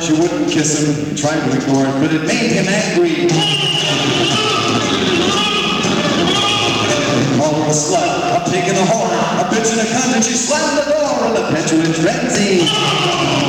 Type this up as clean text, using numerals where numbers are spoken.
She wouldn't kiss him, he tried to ignore it, but it made him angry. They called her a slut, a pig in a whore, a bitch and a cunt, and she slammed the door in a petulant frenzy.